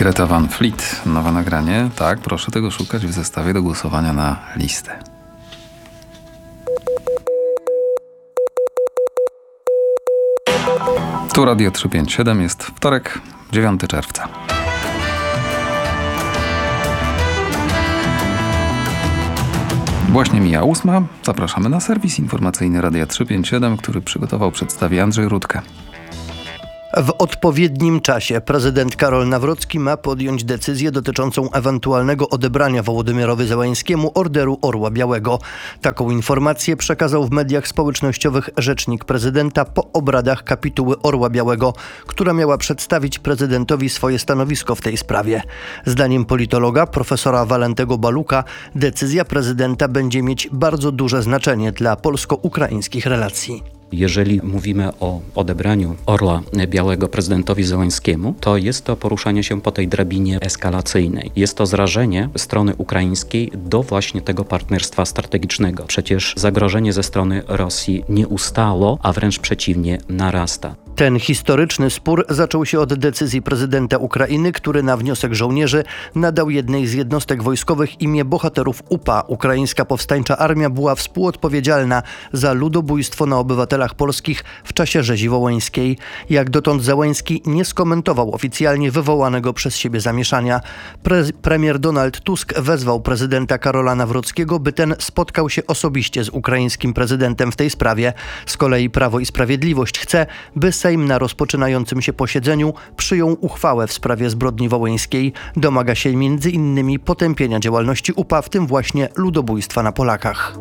Greta Van Fleet, nowe nagranie. Tak, proszę tego szukać w zestawie do głosowania na listę. Tu Radio 357, jest wtorek, 9 czerwca. Właśnie mija 8. Zapraszamy na serwis informacyjny Radia 357, który przygotował, przedstawi Andrzej Rudkę. W odpowiednim czasie prezydent Karol Nawrocki ma podjąć decyzję dotyczącą ewentualnego odebrania Wołodymyrowi Zełańskiemu Orderu Orła Białego. Taką informację przekazał w mediach społecznościowych rzecznik prezydenta po obradach kapituły Orła Białego, która miała przedstawić prezydentowi swoje stanowisko w tej sprawie. Zdaniem politologa profesora Walentego Baluka decyzja prezydenta będzie mieć bardzo duże znaczenie dla polsko-ukraińskich relacji. Jeżeli mówimy o odebraniu Orła Białego prezydentowi Zełańskiemu, to jest to poruszanie się po tej drabinie eskalacyjnej. Jest to zrażenie strony ukraińskiej do właśnie tego partnerstwa strategicznego. Przecież zagrożenie ze strony Rosji nie ustało, a wręcz przeciwnie, narasta. Ten historyczny spór zaczął się od decyzji prezydenta Ukrainy, który na wniosek żołnierzy nadał jednej z jednostek wojskowych imię bohaterów UPA. Ukraińska Powstańcza Armia była współodpowiedzialna za ludobójstwo na obywatelach polskich w czasie rzezi wołyńskiej. Jak dotąd Zełański nie skomentował oficjalnie wywołanego przez siebie zamieszania. Premier Donald Tusk wezwał prezydenta Karola Nawrockiego, by ten spotkał się osobiście z ukraińskim prezydentem w tej sprawie. Z kolei Prawo i Sprawiedliwość chce, by Sejm na rozpoczynającym się posiedzeniu przyjął uchwałę w sprawie zbrodni wołyńskiej. Domaga się m.in. potępienia działalności UPA, w tym właśnie ludobójstwa na Polakach.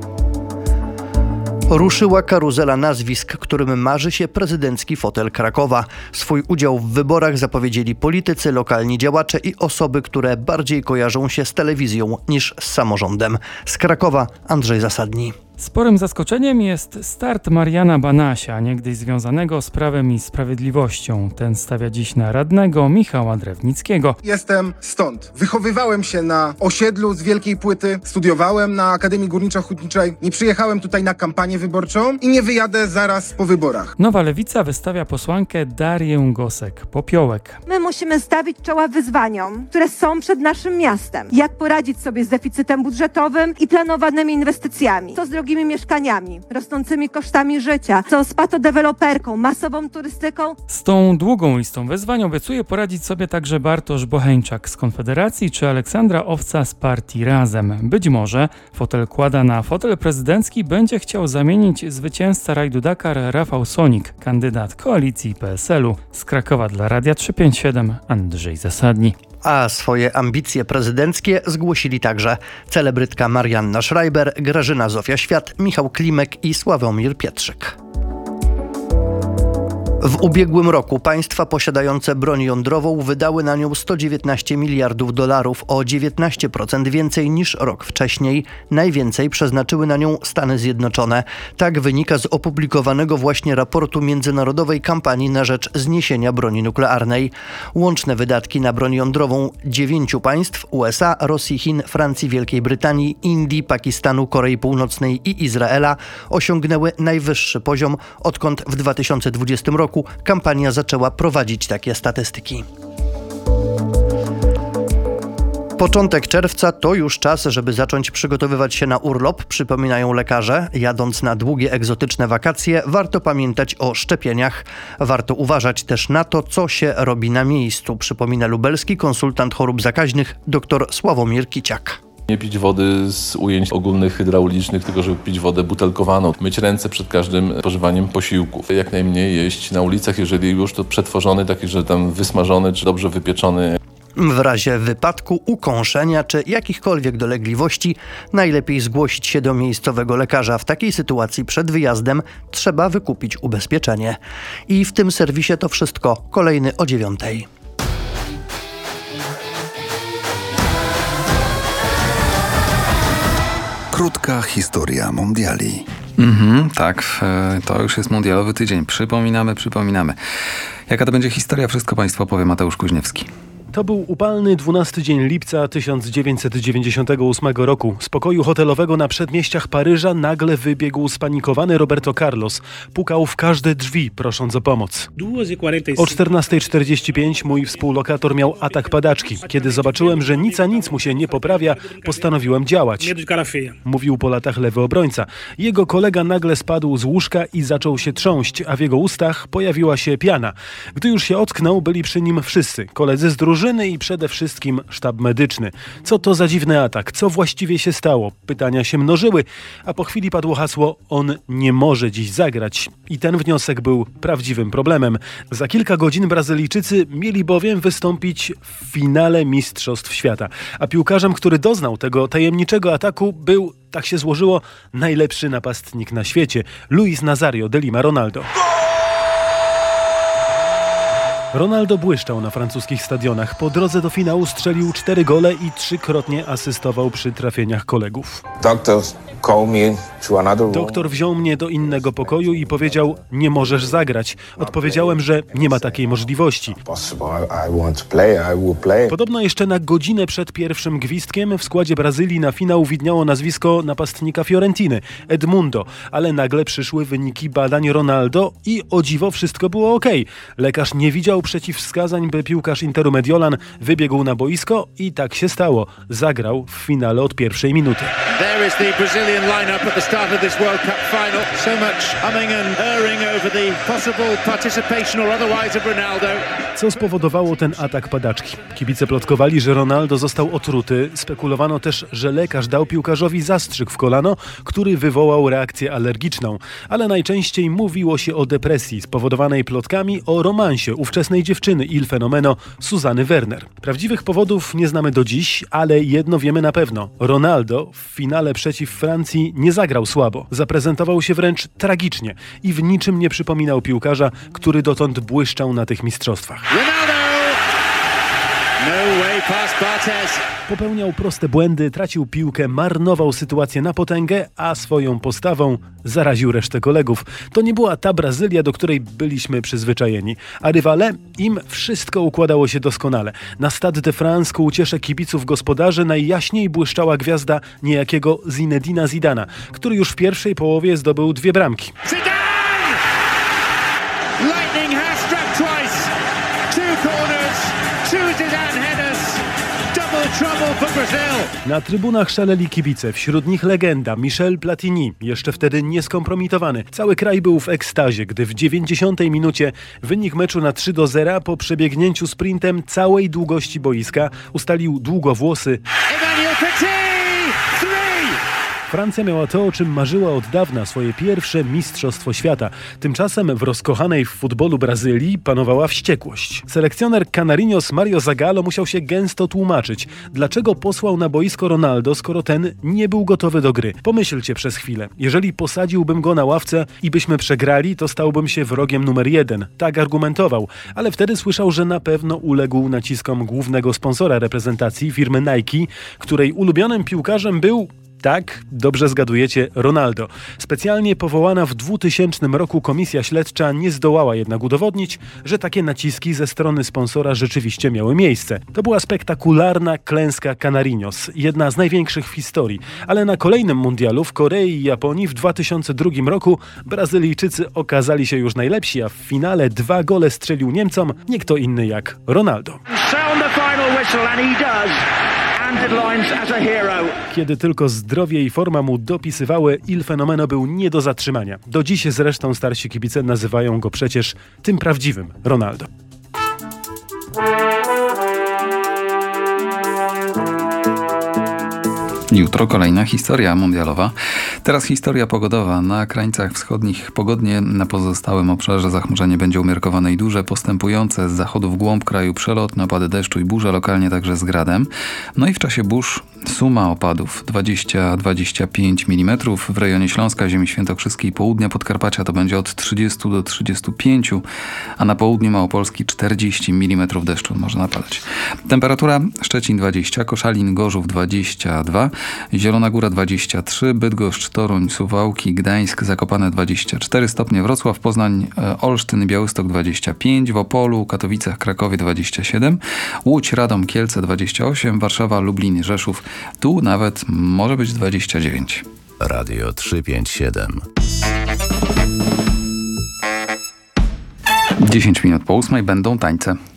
Ruszyła karuzela nazwisk, którym marzy się prezydencki fotel Krakowa. Swój udział w wyborach zapowiedzieli politycy, lokalni działacze i osoby, które bardziej kojarzą się z telewizją niż z samorządem. Z Krakowa Andrzej Zasadni. Sporym zaskoczeniem jest start Mariana Banasia, niegdyś związanego z Prawem i Sprawiedliwością. Ten stawia dziś na radnego Michała Drewnickiego. Jestem stąd. Wychowywałem się na osiedlu z Wielkiej Płyty, studiowałem na Akademii Górniczo-Hutniczej, nie przyjechałem tutaj na kampanię wyborczą i nie wyjadę zaraz po wyborach. Nowa Lewica wystawia posłankę Darię Gosek-Popiołek. My musimy stawić czoła wyzwaniom, które są przed naszym miastem. Jak poradzić sobie z deficytem budżetowym i planowanymi inwestycjami? Co z drogimi mieszkaniami, rosnącymi kosztami życia, co z patodeweloperką, masową turystyką? Z tą długą listą wyzwań obiecuje poradzić sobie także Bartosz Bocheńczak z Konfederacji czy Aleksandra Owca z partii Razem. Być może fotel kłada na fotel prezydencki będzie chciał zamienić zwycięzca rajdu Dakar Rafał Sonik, kandydat koalicji PSL-u. Z Krakowa dla Radia 357 Andrzej Zasadni. A swoje ambicje prezydenckie zgłosili także celebrytka Marianna Schreiber, Grażyna Zofia Świat, Michał Klimek i Sławomir Pietrzyk. W ubiegłym roku państwa posiadające broń jądrową wydały na nią $119 miliardów, o 19% więcej niż rok wcześniej. Najwięcej przeznaczyły na nią Stany Zjednoczone. Tak wynika z opublikowanego właśnie raportu międzynarodowej kampanii na rzecz zniesienia broni nuklearnej. Łączne wydatki na broń jądrową 9 państw: USA, Rosji, Chin, Francji, Wielkiej Brytanii, Indii, Pakistanu, Korei Północnej i Izraela osiągnęły najwyższy poziom, odkąd w 2020 roku kampania zaczęła prowadzić takie statystyki. Początek czerwca to już czas, żeby zacząć przygotowywać się na urlop, przypominają lekarze. Jadąc na długie, egzotyczne wakacje, warto pamiętać o szczepieniach. Warto uważać też na to, co się robi na miejscu, przypomina lubelski konsultant chorób zakaźnych dr Sławomir Kiciak. Nie pić wody z ujęć ogólnych hydraulicznych, tylko żeby pić wodę butelkowaną. Myć ręce przed każdym spożywaniem posiłków. Jak najmniej jeść na ulicach, jeżeli już to przetworzony, taki, że tam wysmażony czy dobrze wypieczony. W razie wypadku, ukąszenia czy jakichkolwiek dolegliwości najlepiej zgłosić się do miejscowego lekarza. W takiej sytuacji przed wyjazdem trzeba wykupić ubezpieczenie. I w tym serwisie to wszystko. Kolejny o 9:00. Krótka historia mundiali. Tak, to już jest mundialowy tydzień. Przypominamy. Jaka to będzie historia? Wszystko Państwu opowie Mateusz Kuźniewski. To był upalny 12 dzień lipca 1998 roku. Z pokoju hotelowego na przedmieściach Paryża nagle wybiegł spanikowany Roberto Carlos. Pukał w każde drzwi, prosząc o pomoc. O 14:45 mój współlokator miał atak padaczki. Kiedy zobaczyłem, że nic a nic mu się nie poprawia, postanowiłem działać. Mówił po latach lewy obrońca. Jego kolega nagle spadł z łóżka i zaczął się trząść, a w jego ustach pojawiła się piana. Gdy już się ocknął, byli przy nim wszyscy. Koledzy z drużyny i przede wszystkim sztab medyczny. Co to za dziwny atak? Co właściwie się stało? Pytania się mnożyły, a po chwili padło hasło: on nie może dziś zagrać. I ten wniosek był prawdziwym problemem. Za kilka godzin Brazylijczycy mieli bowiem wystąpić w finale Mistrzostw Świata. A piłkarzem, który doznał tego tajemniczego ataku, był, tak się złożyło, najlepszy napastnik na świecie. Luis Nazario de Lima Ronaldo. Ronaldo błyszczał na francuskich stadionach. Po drodze do finału strzelił 4 gole i 3-krotnie asystował przy trafieniach kolegów. Doktor wziął mnie do innego pokoju i powiedział: nie możesz zagrać. Odpowiedziałem, że nie ma takiej możliwości. Podobno jeszcze na godzinę przed pierwszym gwizdkiem w składzie Brazylii na finał widniało nazwisko napastnika Fiorentiny, Edmundo, ale nagle przyszły wyniki badań Ronaldo i o dziwo wszystko było okej. Lekarz nie widział przeciwwskazań, by piłkarz Interu Mediolan wybiegł na boisko i tak się stało. Zagrał w finale od pierwszej minuty. There is the Brazilian lineup at the start of this World Cup final. So much humming and erring over the possible participation or otherwise of Ronaldo. Co spowodowało ten atak padaczki? Kibice plotkowali, że Ronaldo został otruty. Spekulowano też, że lekarz dał piłkarzowi zastrzyk w kolano, który wywołał reakcję alergiczną. Ale najczęściej mówiło się o depresji spowodowanej plotkami o romansie ówczesnej dziewczyny Il Fenomeno Suzanny Werner. Prawdziwych powodów nie znamy do dziś, ale jedno wiemy na pewno. Ronaldo w finale przeciw Francji nie zagrał słabo. Zaprezentował się wręcz tragicznie i w niczym nie przypominał piłkarza, który dotąd błyszczał na tych mistrzostwach. Popełniał proste błędy, tracił piłkę, marnował sytuację na potęgę, a swoją postawą zaraził resztę kolegów. To nie była ta Brazylia, do której byliśmy przyzwyczajeni. A rywale? Im wszystko układało się doskonale. Na Stade de France ku uciesze kibiców gospodarzy najjaśniej błyszczała gwiazda niejakiego Zinedina Zidana, który już w pierwszej połowie zdobył 2 bramki. Lightning has struck twice. 2 corners, 2 Zidane headers. Double trouble for Brazil. Na trybunach szaleli kibice, wśród nich legenda Michel Platini, jeszcze wtedy nieskompromitowany. Cały kraj był w ekstazie, gdy w 90 minucie wynik meczu na 3-0 po przebiegnięciu sprintem całej długości boiska ustalił długowłosy. Emmanuel Petit! 3! Francja miała to, o czym marzyła od dawna, swoje pierwsze mistrzostwo świata. Tymczasem w rozkochanej w futbolu Brazylii panowała wściekłość. Selekcjoner Canarinhos Mario Zagallo musiał się gęsto tłumaczyć, dlaczego posłał na boisko Ronaldo, skoro ten nie był gotowy do gry. Pomyślcie przez chwilę. Jeżeli posadziłbym go na ławce i byśmy przegrali, to stałbym się wrogiem numer 1. Tak argumentował, ale wtedy słyszał, że na pewno uległ naciskom głównego sponsora reprezentacji, firmy Nike, której ulubionym piłkarzem był... Tak, dobrze zgadujecie, Ronaldo. Specjalnie powołana w 2000 roku komisja śledcza nie zdołała jednak udowodnić, że takie naciski ze strony sponsora rzeczywiście miały miejsce. To była spektakularna klęska Canarinhos, jedna z największych w historii. Ale na kolejnym mundialu w Korei i Japonii w 2002 roku Brazylijczycy okazali się już najlepsi, a w finale 2 gole strzelił Niemcom nie kto inny jak Ronaldo. Kiedy tylko zdrowie i forma mu dopisywały, Il Fenomeno był nie do zatrzymania. Do dziś zresztą starsi kibice nazywają go przecież tym prawdziwym Ronaldo. Jutro kolejna historia mundialowa. Teraz historia pogodowa. Na krańcach wschodnich pogodnie, na pozostałym obszarze zachmurzenie będzie umiarkowane i duże, postępujące z zachodu w głąb kraju przelotne opady deszczu i burze, lokalnie także z gradem. No i w czasie burz suma opadów 20-25 mm. W rejonie Śląska, ziemi świętokrzyskiej i południa Podkarpacia to będzie od 30 do 35, a na południu Małopolski 40 mm deszczu można napadać. Temperatura: Szczecin 20, Koszalin, Gorzów 22, Zielona Góra 23, Bydgoszcz, Toruń, Suwałki, Gdańsk, Zakopane 24 stopnie, Wrocław, Poznań, Olsztyn, Białystok 25, w Opolu, Katowicach, Krakowie 27, Łódź, Radom, Kielce 28, Warszawa, Lublin, Rzeszów, tu nawet może być 29. Radio 357. 10 minut po 8 będą tańce.